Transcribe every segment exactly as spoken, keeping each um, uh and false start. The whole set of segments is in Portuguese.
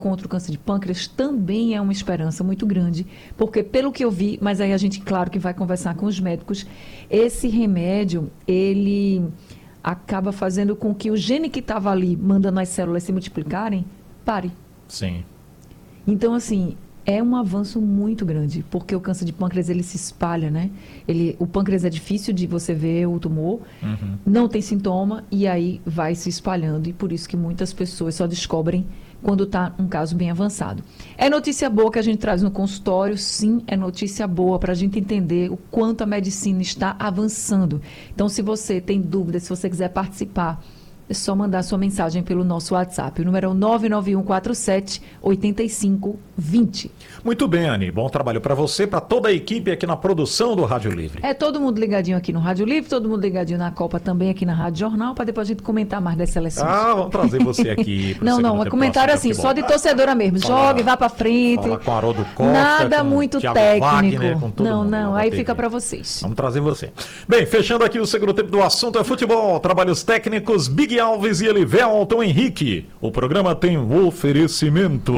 contra o câncer de pâncreas também é uma esperança muito grande, porque pelo que eu vi, mas aí a gente, claro que vai conversar com os médicos, esse remédio, ele acaba fazendo com que o gene que estava ali, mandando as células se multiplicarem, pare. Sim. Então, assim, é um avanço muito grande, porque o câncer de pâncreas, ele se espalha, né? Ele, o pâncreas é difícil de você ver o tumor, uhum. não tem sintoma, e aí vai se espalhando, e por isso que muitas pessoas só descobrem quando está um caso bem avançado. É notícia boa que a gente traz no consultório, sim, é notícia boa para a gente entender o quanto a medicina está avançando. Então, se você tem dúvida, se você quiser participar, é só mandar sua mensagem pelo nosso WhatsApp. O número é o nove nove um quatro sete oito cinco dois zero. Muito bem, Anny. Bom trabalho para você, para toda a equipe aqui na produção do Rádio Livre. É, todo mundo ligadinho aqui no Rádio Livre, todo mundo ligadinho na Copa também aqui na Rádio Jornal, para depois a gente comentar mais das seleções. Ah, vamos trazer você aqui. Não, não, é comentário assim, só de torcedora mesmo. Fala, jogue, vá para frente. Fala com Haroldo Costa, nada muito Thiago técnico. Wagner, com todo não, mundo, não, aí fica para vocês. Vamos trazer você. Bem, fechando aqui o segundo tempo do assunto é futebol, trabalhos técnicos, Big Alves e Elivelton Henrique. O programa tem um oferecimento.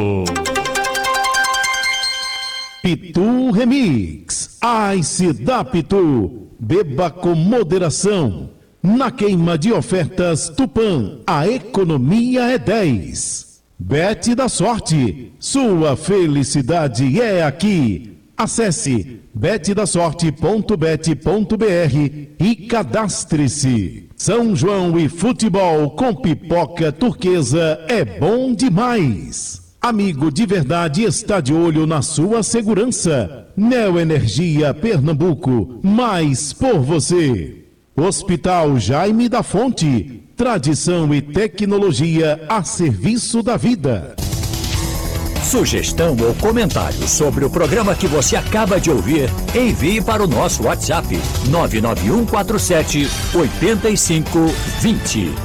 Pitu Remix. Ice da Pitu. Beba com moderação. Na queima de ofertas Tupã, a economia é dez. Bet da Sorte. Sua felicidade é aqui. Acesse bet da sorte ponto bet ponto b r e cadastre-se. São João e futebol com pipoca turquesa é bom demais. Amigo de verdade está de olho na sua segurança. Neoenergia Pernambuco, mais por você. Hospital Jaime da Fonte, tradição e tecnologia a serviço da vida. Sugestão ou comentário sobre o programa que você acaba de ouvir, envie para o nosso WhatsApp nove nove um quatro sete oito cinco dois zero.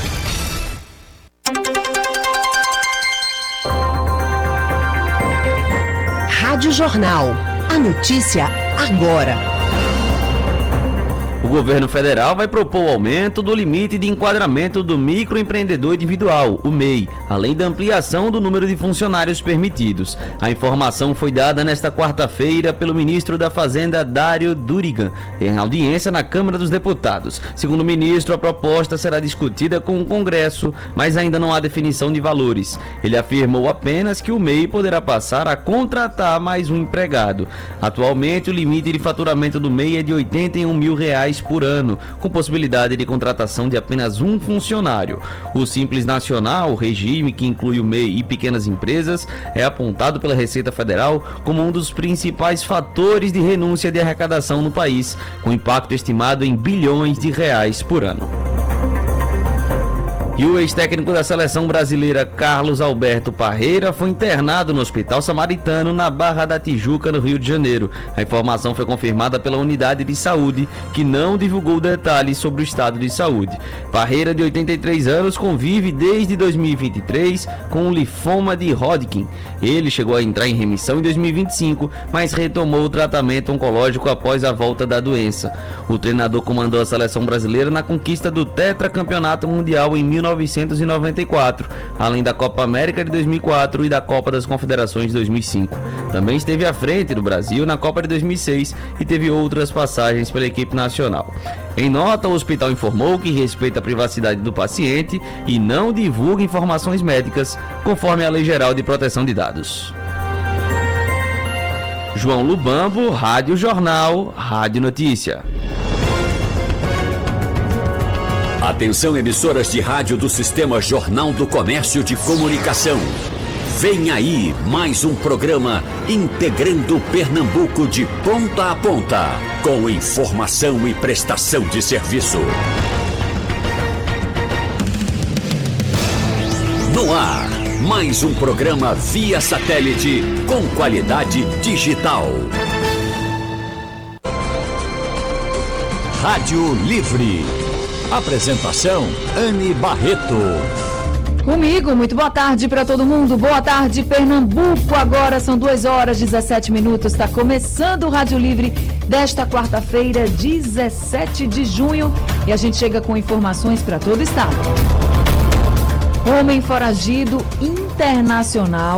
Rádio Jornal. A notícia agora. O governo federal vai propor o aumento do limite de enquadramento do microempreendedor individual, o M E I, além da ampliação do número de funcionários permitidos. A informação foi dada nesta quarta-feira pelo ministro da Fazenda, Dário Durigan, em audiência na Câmara dos Deputados. Segundo o ministro, a proposta será discutida com o Congresso, mas ainda não há definição de valores. Ele afirmou apenas que o M E I poderá passar a contratar mais um empregado. Atualmente, o limite de faturamento do M E I é de oitenta e um mil reais por ano, com possibilidade de contratação de apenas um funcionário. O Simples Nacional, o regime que inclui o M E I e pequenas empresas, é apontado pela Receita Federal como um dos principais fatores de renúncia de arrecadação no país, com impacto estimado em bilhões de reais por ano. E o ex-técnico da seleção brasileira, Carlos Alberto Parreira, foi internado no Hospital Samaritano, na Barra da Tijuca, no Rio de Janeiro. A informação foi confirmada pela unidade de saúde, que não divulgou detalhes sobre o estado de saúde. Parreira, de oitenta e três anos, convive desde dois mil e vinte e três com o linfoma de Hodgkin. Ele chegou a entrar em remissão em dois mil e vinte e cinco, mas retomou o tratamento oncológico após a volta da doença. O treinador comandou a seleção brasileira na conquista do tetracampeonato mundial em mil novecentos e noventa e quatro, além da Copa América de dois mil e quatro e da Copa das Confederações de dois mil e cinco. Também esteve à frente do Brasil na Copa de dois mil e seis e teve outras passagens pela equipe nacional. Em nota, o hospital informou que respeita a privacidade do paciente e não divulga informações médicas, conforme a Lei Geral de Proteção de Dados. João Lubambo, Rádio Jornal, Rádio Notícia. Atenção, emissoras de rádio do Sistema Jornal do Comércio de Comunicação. Vem aí mais um programa integrando Pernambuco de ponta a ponta, com informação e prestação de serviço. No ar, mais um programa via satélite com qualidade digital. Rádio Livre. Apresentação, Anny Barreto. Comigo, muito boa tarde para todo mundo. Boa tarde, Pernambuco. Agora são duas horas e dezessete minutos. Está começando o Rádio Livre desta quarta-feira, dezessete de junho. E a gente chega com informações para todo o estado. Homem foragido internacional